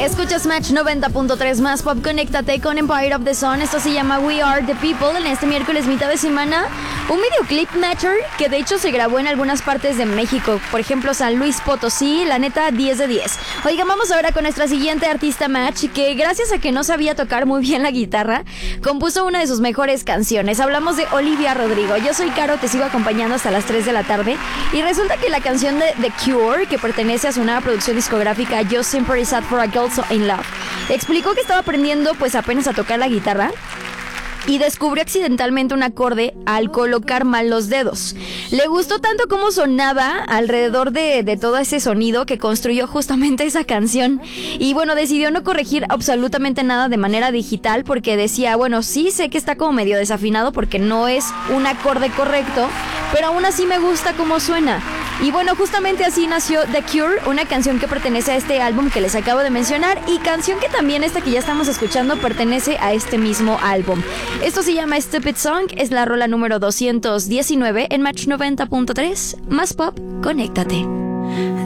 Escuchas Match 90.3 más pop, conéctate con Empire of the Sun. Esto se llama We Are the People. En este miércoles mitad de semana, un videoclip Nature que de hecho se grabó en algunas partes de México, por ejemplo San Luis Potosí. La neta, 10 de 10. Oigan, vamos ahora con nuestra siguiente artista Match, que gracias a que no sabía tocar muy bien la guitarra, compuso una de sus mejores canciones. Hablamos de Olivia Rodrigo. Yo soy Caro, te sigo acompañando hasta las 3 de la tarde. Y resulta que la canción de The Cure, que pertenece a su nueva producción discográfica Just Simply Sad for a Girl So In Love, explicó que estaba aprendiendo pues apenas a tocar la guitarra y descubrió accidentalmente un acorde al colocar mal los dedos. Le gustó tanto cómo sonaba alrededor de todo ese sonido que construyó justamente esa canción. Y bueno, decidió no corregir absolutamente nada de manera digital porque decía, bueno, sí sé que está como medio desafinado porque no es un acorde correcto, pero aún así me gusta cómo suena. Y bueno, justamente así nació The Cure, una canción que pertenece a este álbum que les acabo de mencionar y canción que también esta que ya estamos escuchando pertenece a este mismo álbum. Esto se llama Stupid Song, es la rola número 219 en Match 90.3. Más pop, conéctate.